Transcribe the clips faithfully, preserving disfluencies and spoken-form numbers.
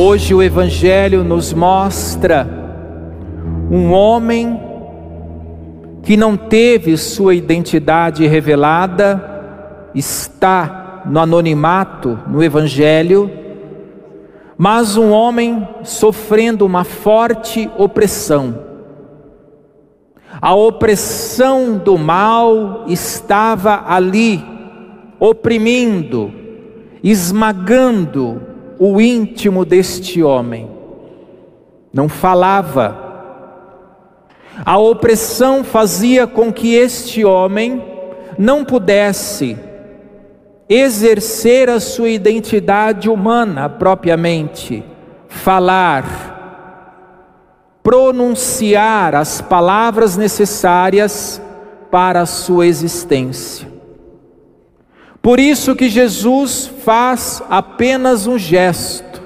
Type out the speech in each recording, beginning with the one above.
Hoje o Evangelho nos mostra um homem que não teve sua identidade revelada, está no anonimato no Evangelho, mas um homem sofrendo uma forte opressão. A opressão do mal estava ali, oprimindo, esmagando o íntimo deste homem. Não falava. A opressão fazia com que este homem não pudesse exercer a sua identidade humana propriamente, falar, pronunciar as palavras necessárias para a sua existência. Por isso que Jesus faz apenas um gesto.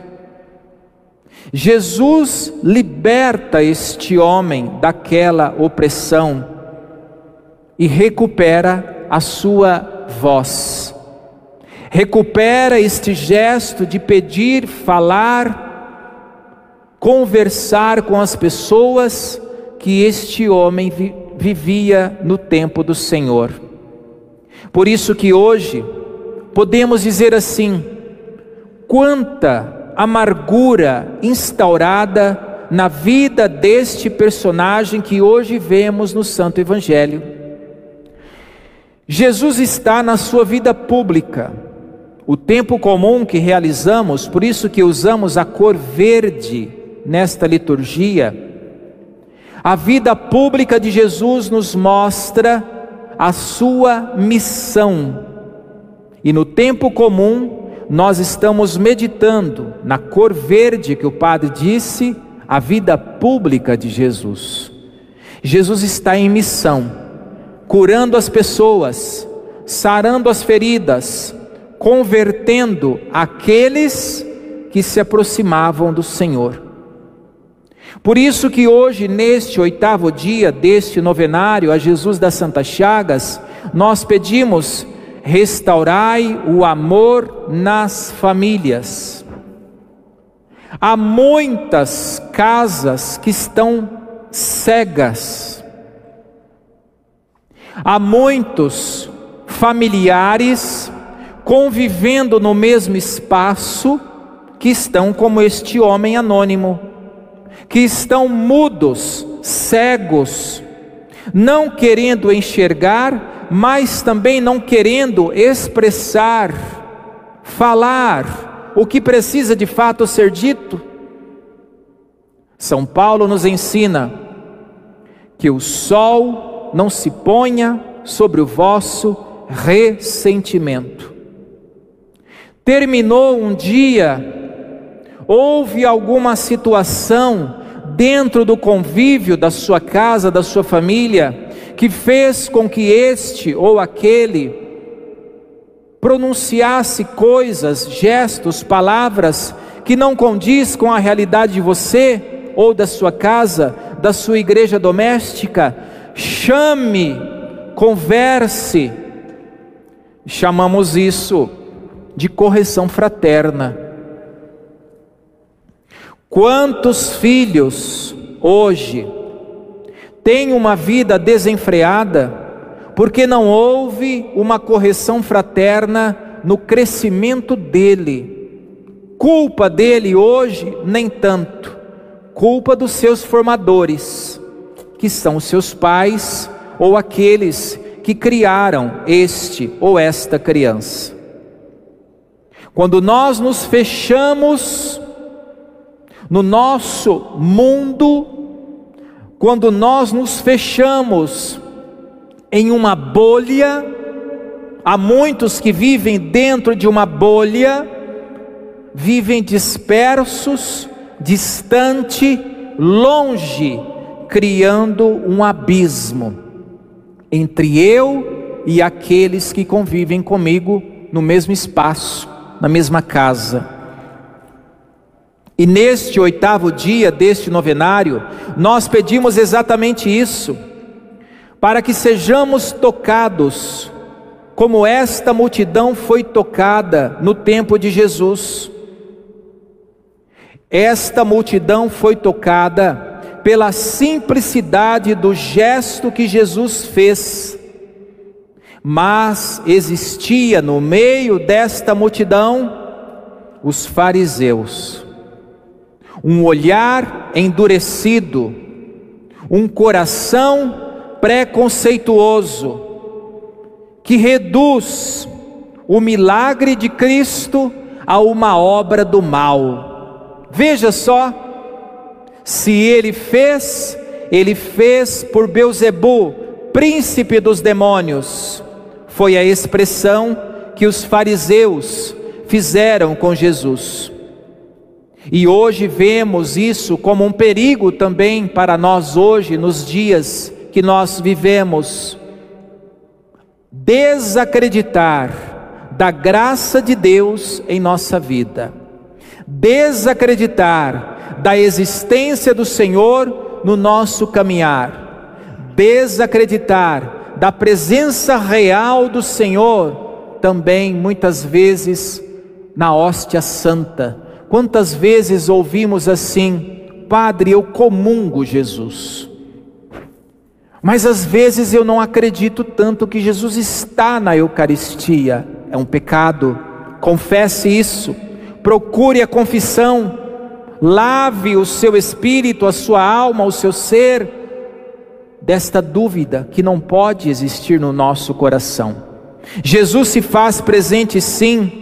Jesus liberta este homem daquela opressão e recupera a sua voz. Recupera este gesto de pedir, falar, conversar com as pessoas que este homem vi- vivia no tempo do Senhor. Por isso que hoje podemos dizer assim: quanta amargura instaurada na vida deste personagem que hoje vemos no Santo Evangelho. Jesus está na sua vida pública. O tempo comum que realizamos, por isso que usamos a cor verde nesta liturgia, a vida pública de Jesus nos mostra a sua missão. E no tempo comum, nós estamos meditando na cor verde que o padre disse, a vida pública de Jesus. Jesus está em missão, curando as pessoas, sarando as feridas, convertendo aqueles que se aproximavam do Senhor. Por isso que hoje, neste oitavo dia deste novenário a Jesus das Santas Chagas, nós pedimos: restaurai o amor nas famílias. Há muitas casas que estão cegas. Há muitos familiares convivendo no mesmo espaço que estão como este homem anônimo, que estão mudos, cegos, não querendo enxergar, mas também não querendo expressar, falar o que precisa de fato ser dito. São Paulo nos ensina que o sol não se ponha sobre o vosso ressentimento. Terminou um dia, houve alguma situação dentro do convívio da sua casa, da sua família, que fez com que este ou aquele pronunciasse coisas, gestos, palavras que não condiz com a realidade de você ou da sua casa, da sua igreja doméstica. Chame, converse. Chamamos isso de correção fraterna. Quantos filhos hoje têm uma vida desenfreada porque não houve uma correção fraterna no crescimento dele? Culpa dele hoje nem tanto, culpa dos seus formadores, que são os seus pais ou aqueles que criaram este ou esta criança. Quando nós nos fechamos no nosso mundo, quando nós nos fechamos em uma bolha, há muitos que vivem dentro de uma bolha, vivem dispersos, distante, longe, criando um abismo entre eu e aqueles que convivem comigo no mesmo espaço, na mesma casa. E neste oitavo dia deste novenário, nós pedimos exatamente isso, para que sejamos tocados, como esta multidão foi tocada no tempo de Jesus. Esta multidão foi tocada pela simplicidade do gesto que Jesus fez, mas existia no meio desta multidão os fariseus, um olhar endurecido, um coração preconceituoso, que reduz o milagre de Cristo a uma obra do mal. Veja só, se ele fez, ele fez por Belzebu, príncipe dos demônios. Foi a expressão que os fariseus fizeram com Jesus. E hoje vemos isso como um perigo também para nós hoje, nos dias que nós vivemos. Desacreditar da graça de Deus em nossa vida. Desacreditar da existência do Senhor no nosso caminhar. Desacreditar da presença real do Senhor também muitas vezes na hóstia santa. Quantas vezes ouvimos assim: Padre, eu comungo Jesus, mas às vezes eu não acredito tanto que Jesus está na Eucaristia. É um pecado, confesse isso, procure a confissão, lave o seu espírito, a sua alma, o seu ser, desta dúvida que não pode existir no nosso coração. Jesus se faz presente sim.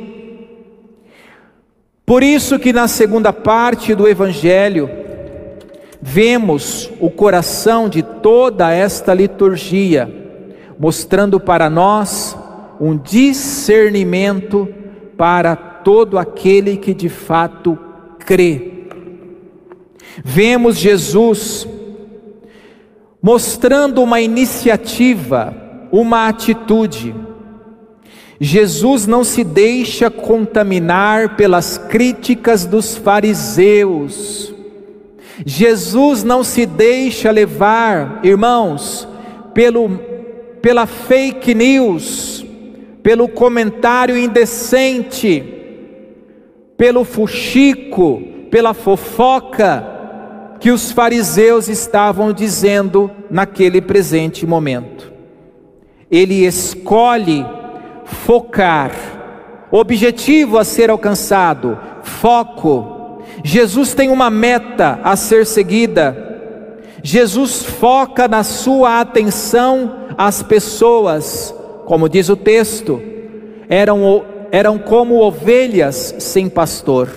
Por isso que na segunda parte do Evangelho, vemos o coração de toda esta liturgia, mostrando para nós um discernimento para todo aquele que de fato crê. Vemos Jesus mostrando uma iniciativa, uma atitude. Jesus não se deixa contaminar pelas críticas dos fariseus. Jesus não se deixa levar, irmãos, pelo, pela fake news, pelo comentário indecente, pelo fuxico, pela fofoca que os fariseus estavam dizendo naquele presente momento. Ele escolhe focar, objetivo a ser alcançado, foco. Jesus tem uma meta a ser seguida. Jesus foca na sua atenção às pessoas, como diz o texto, eram, eram como ovelhas sem pastor.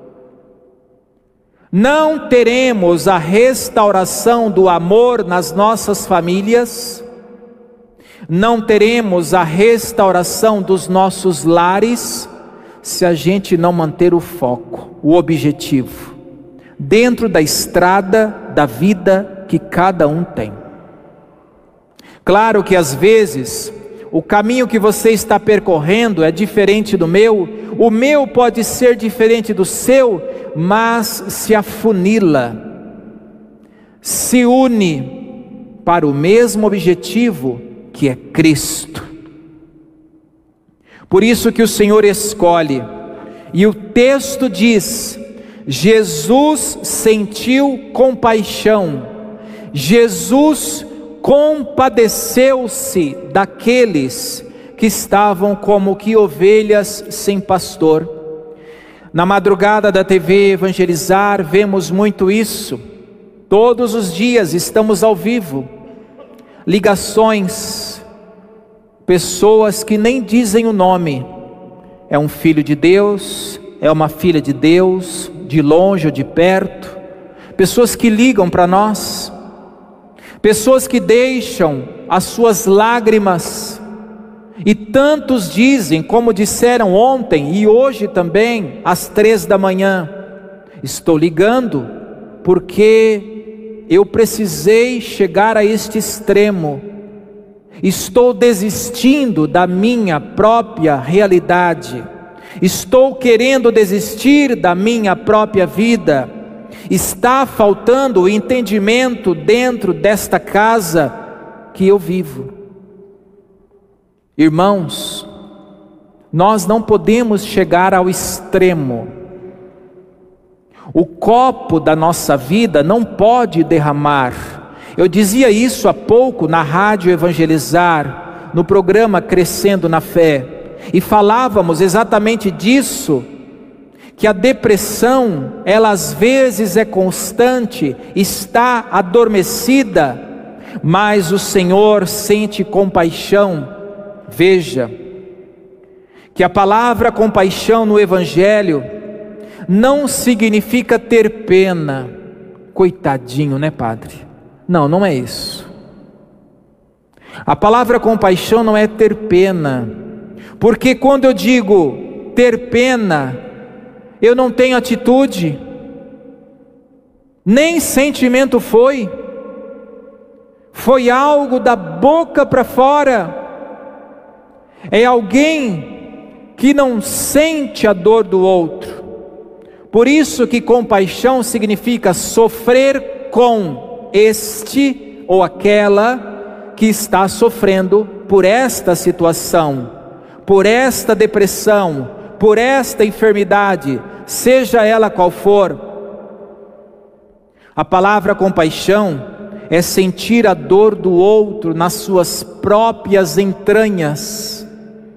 Não teremos a restauração do amor nas nossas famílias, não teremos a restauração dos nossos lares, se a gente não manter o foco, o objetivo, dentro da estrada da vida que cada um tem. Claro que às vezes, o caminho que você está percorrendo é diferente do meu, o meu pode ser diferente do seu, mas se afunila, se une para o mesmo objetivo, que é Cristo. Por isso que o Senhor escolhe, e o texto diz: Jesus sentiu compaixão, Jesus compadeceu-se daqueles que estavam como que ovelhas sem pastor. Na madrugada da T V Evangelizar, vemos muito isso. Todos os dias estamos ao vivo. Ligações, pessoas que nem dizem o nome. É um filho de Deus, é uma filha de Deus, de longe ou de perto. Pessoas que ligam para nós. Pessoas que deixam as suas lágrimas. E tantos dizem, como disseram ontem e hoje também, às três da manhã: estou ligando porque eu precisei chegar a este extremo, estou desistindo da minha própria realidade, estou querendo desistir da minha própria vida, está faltando o entendimento dentro desta casa que eu vivo. Irmãos, nós não podemos chegar ao extremo. O copo da nossa vida não pode derramar. Eu dizia isso há pouco na Rádio Evangelizar, no programa Crescendo na Fé, e falávamos exatamente disso, que a depressão, ela às vezes é constante, está adormecida, mas o Senhor sente compaixão. Veja, que a palavra compaixão no Evangelho não significa ter pena. Coitadinho, né, padre? Não, não é isso. A palavra compaixão não é ter pena, porque quando eu digo ter pena, eu não tenho atitude, nem sentimento foi, foi algo da boca para fora, é alguém que não sente a dor do outro. Por isso que compaixão significa sofrer com este ou aquela que está sofrendo por esta situação, por esta depressão, por esta enfermidade, seja ela qual for. A palavra compaixão é sentir a dor do outro nas suas próprias entranhas.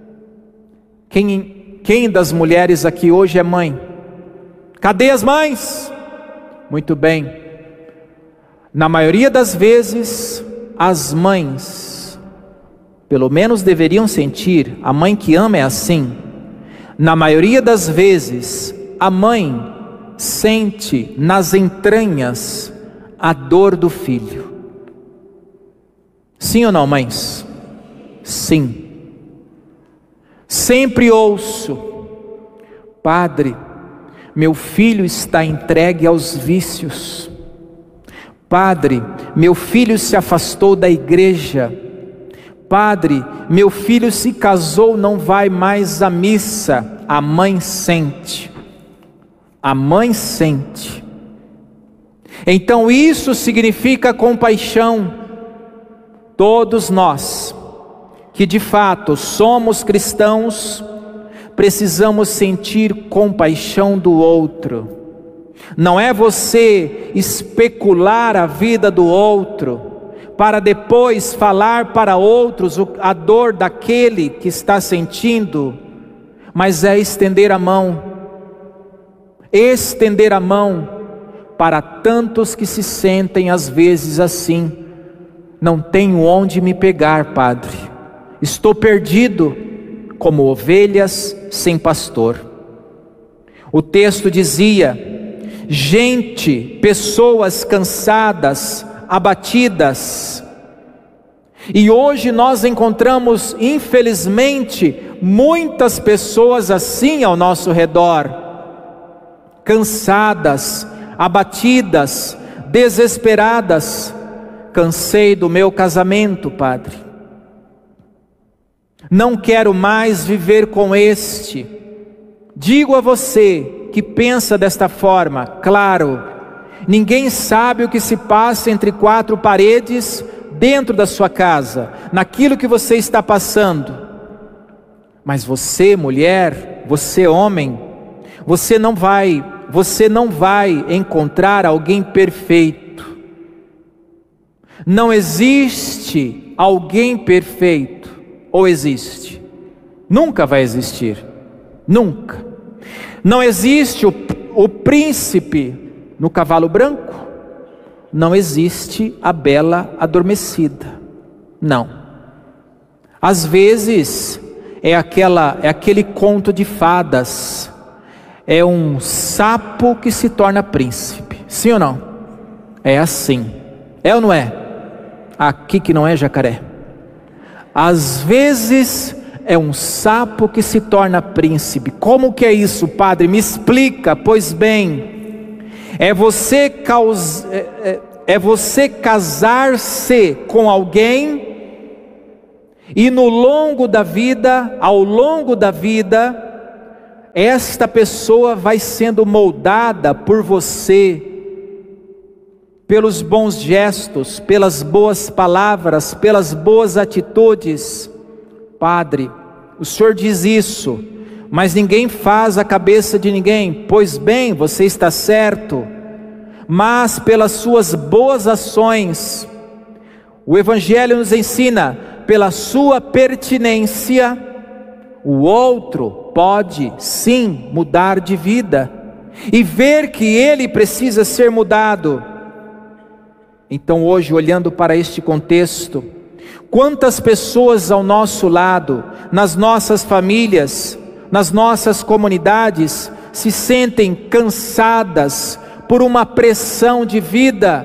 Quem, quem das mulheres aqui hoje é mãe? Cadê as mães? Muito bem. Na maioria das vezes, as mães, pelo menos deveriam sentir, a mãe que ama é assim. Na maioria das vezes, a mãe sente nas entranhas a dor do filho. Sim ou não, mães? Sim. Sempre ouço: padre, meu filho está entregue aos vícios. Padre, meu filho se afastou da igreja. Padre, meu filho se casou, não vai mais à missa. A mãe sente. A mãe sente. Então isso significa compaixão. Todos nós, que de fato somos cristãos, precisamos sentir compaixão do outro. Não é você especular a vida do outro, para depois falar para outros a dor daquele que está sentindo, mas é estender a mão, estender a mão para tantos que se sentem às vezes assim: não tenho onde me pegar, padre, estou perdido como ovelhas sem pastor. O texto dizia: gente, pessoas cansadas, abatidas. E hoje nós encontramos, infelizmente, muitas pessoas assim ao nosso redor, cansadas, abatidas, desesperadas. Cansei do meu casamento, padre. Não quero mais viver com este. Digo a você que pensa desta forma, claro, ninguém sabe o que se passa entre quatro paredes dentro da sua casa, naquilo que você está passando. Mas você, mulher, você, homem, você não vai, você não vai encontrar alguém perfeito. Não existe alguém perfeito, ou existe? Nunca vai existir, nunca. Não existe o, o príncipe no cavalo branco, não existe a bela adormecida, não. Às vezes é, aquela, é aquele conto de fadas, é um sapo que se torna príncipe, sim ou não? É assim, é ou não é? Aqui que não é jacaré. Às vezes é um sapo que se torna príncipe. Como que é isso, padre? Me explica. Pois bem, é você, caus... é, é, é você casar-se com alguém e no longo da vida, ao longo da vida, esta pessoa vai sendo moldada por você, pelos bons gestos, pelas boas palavras, pelas boas atitudes. Padre, o senhor diz isso, mas ninguém faz a cabeça de ninguém. Pois bem, você está certo, mas pelas suas boas ações, o Evangelho nos ensina, pela sua pertinência, o outro pode sim mudar de vida, e ver que ele precisa ser mudado. Então hoje, olhando para este contexto, quantas pessoas ao nosso lado, nas nossas famílias, nas nossas comunidades, se sentem cansadas por uma pressão de vida?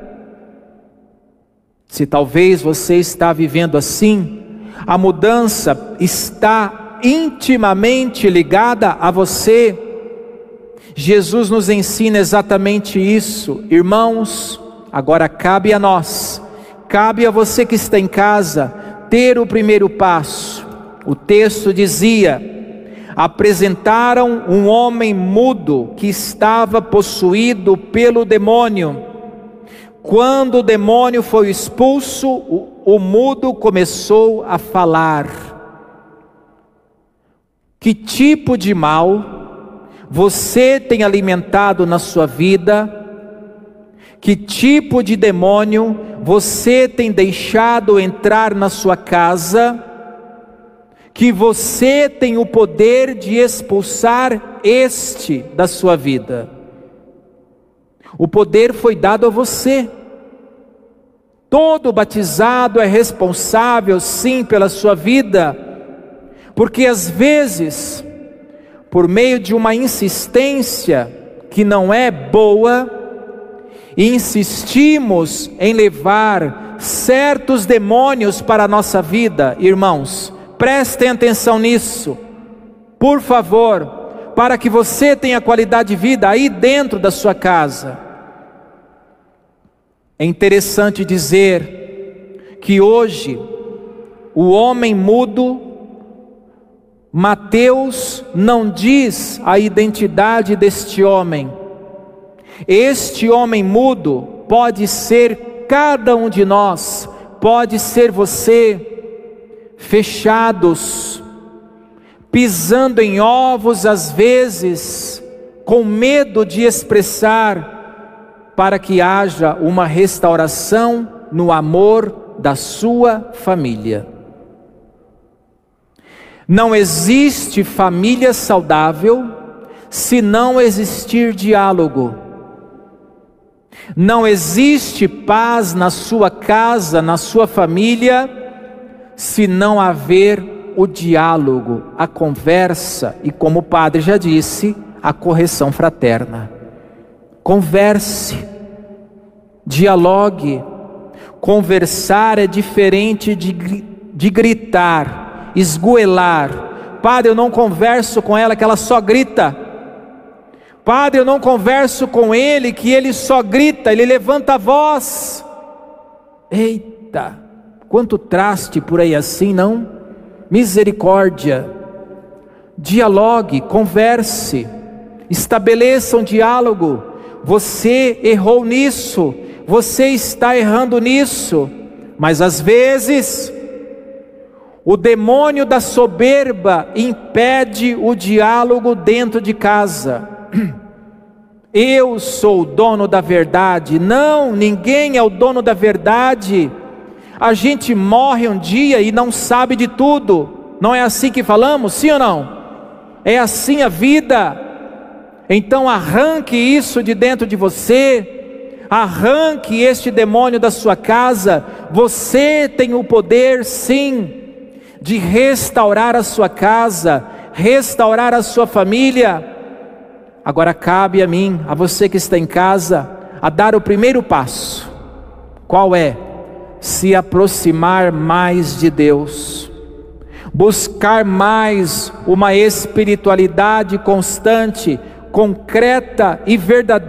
Se talvez você está vivendo assim, a mudança está intimamente ligada a você. Jesus nos ensina exatamente isso. Irmãos, agora cabe a nós, cabe a você que está em casa, ter o primeiro passo. O texto dizia: apresentaram um homem mudo que estava possuído pelo demônio. Quando o demônio foi expulso, o, o mudo começou a falar. Que tipo de mal você tem alimentado na sua vida? Que tipo de demônio você tem deixado entrar na sua casa, que você tem o poder de expulsar este da sua vida? O poder foi dado a você. Todo batizado é responsável sim pela sua vida, porque às vezes, por meio de uma insistência que não é boa, insistimos em levar certos demônios para a nossa vida. Irmãos, prestem atenção nisso, por favor, para que você tenha qualidade de vida aí dentro da sua casa. É interessante dizer que hoje, o homem mudo, Mateus não diz a identidade deste homem. Este homem mudo pode ser cada um de nós, pode ser você, fechados, pisando em ovos às vezes, com medo de expressar, para que haja uma restauração no amor da sua família. Não existe família saudável se não existir diálogo. Não existe paz na sua casa, na sua família, se não haver o diálogo, a conversa e, como o padre já disse, a correção fraterna. Converse, dialogue. Conversar é diferente de, de gritar, esgoelar. Padre, eu não converso com ela, que ela só grita. Padre, eu não converso com ele, que ele só grita, ele levanta a voz. Eita, quanto traste por aí assim, não? Misericórdia. Dialogue, converse, estabeleça um diálogo. Você errou nisso, você está errando nisso, mas às vezes o demônio da soberba impede o diálogo dentro de casa. Eu sou o dono da verdade. Não, ninguém é o dono da verdade. A gente morre um dia e não sabe de tudo. Não é assim que falamos? Sim ou não? É assim a vida. Então arranque isso de dentro de você, arranque este demônio da sua casa. Você tem o poder sim, de restaurar a sua casa, restaurar a sua família. Agora cabe a mim, a você que está em casa, a dar o primeiro passo. Qual é? Se aproximar mais de Deus, buscar mais uma espiritualidade constante, concreta e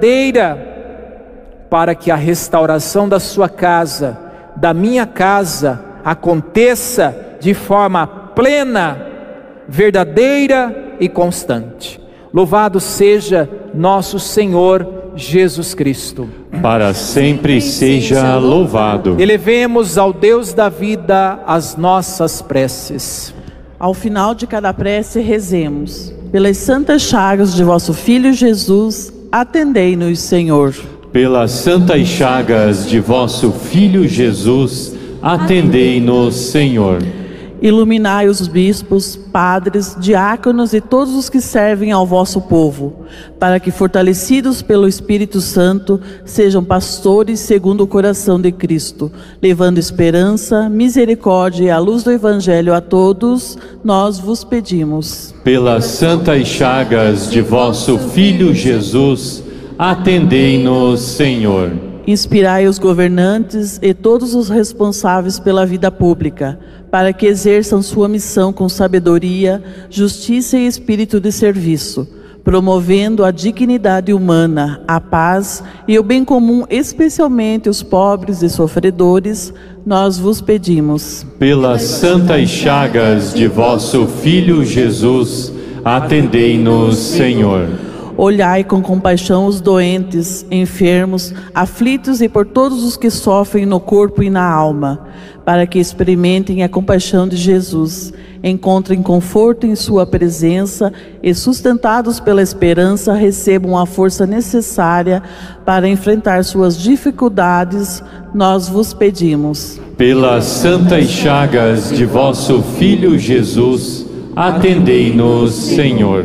verdadeira, para que a restauração da sua casa, da minha casa, aconteça de forma plena, verdadeira e constante. Louvado seja nosso Senhor Jesus Cristo. Para sempre seja louvado. Elevemos ao Deus da vida as nossas preces. Ao final de cada prece, rezemos. Pelas santas chagas de vosso Filho Jesus, atendei-nos, Senhor. Pelas santas chagas de vosso Filho Jesus, atendei-nos, Senhor. Iluminai os bispos, padres, diáconos e todos os que servem ao vosso povo, para que, fortalecidos pelo Espírito Santo, sejam pastores segundo o coração de Cristo, levando esperança, misericórdia e a luz do Evangelho a todos, nós vos pedimos. Pelas santas chagas de vosso Filho Jesus, atendei-nos, Senhor. Inspirai os governantes e todos os responsáveis pela vida pública, para que exerçam sua missão com sabedoria, justiça e espírito de serviço, promovendo a dignidade humana, a paz e o bem comum, especialmente os pobres e sofredores, nós vos pedimos. Pelas santas chagas de vosso Filho Jesus, atendei-nos, Senhor. Olhai com compaixão os doentes, enfermos, aflitos e por todos os que sofrem no corpo e na alma, para que experimentem a compaixão de Jesus, encontrem conforto em sua presença e, sustentados pela esperança, recebam a força necessária para enfrentar suas dificuldades, nós vos pedimos. Pelas santas chagas de vosso Filho Jesus, atendei-nos, Senhor.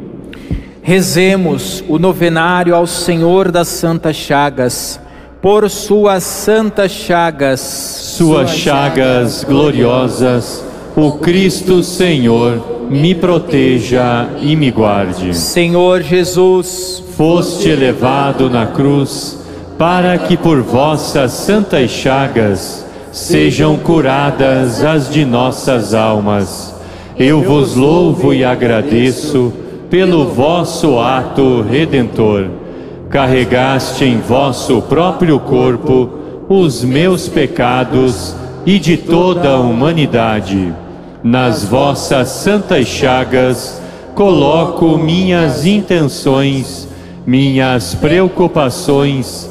Rezemos o novenário ao Senhor das Santas Chagas. Por suas santas chagas, suas chagas gloriosas, o Cristo Senhor me proteja e me guarde. Senhor Jesus, foste elevado na cruz, para que por vossas santas chagas sejam curadas as de nossas almas. Eu vos louvo e agradeço pelo vosso ato redentor. Carregaste em vosso próprio corpo os meus pecados e de toda a humanidade. Nas vossas santas chagas coloco minhas intenções, minhas preocupações,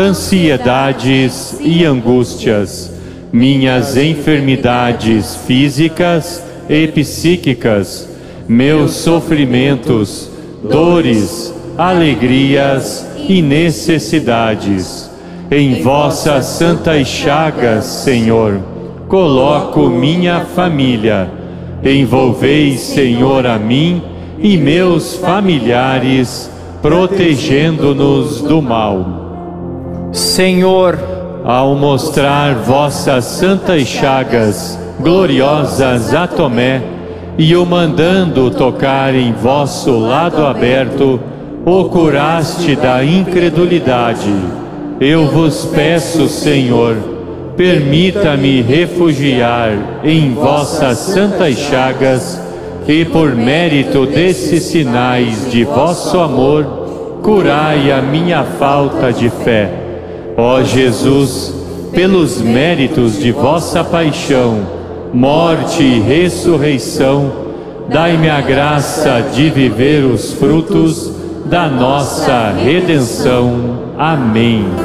ansiedades e angústias, minhas enfermidades físicas e psíquicas, meus sofrimentos, dores, alegrias e necessidades. Em vossas santas chagas, Senhor, coloco minha família. Envolvei, Senhor, a mim e meus familiares, protegendo-nos do mal. Senhor, ao mostrar vossas santas chagas gloriosas a Tomé, e o mandando tocar em vosso lado aberto, o curaste da incredulidade. Eu vos peço, Senhor, permita-me refugiar em vossas santas chagas e, por mérito desses sinais de vosso amor, curai a minha falta de fé. Ó Jesus, pelos méritos de vossa paixão, morte e ressurreição, dai-me a graça de viver os frutos da nossa redenção. Amém.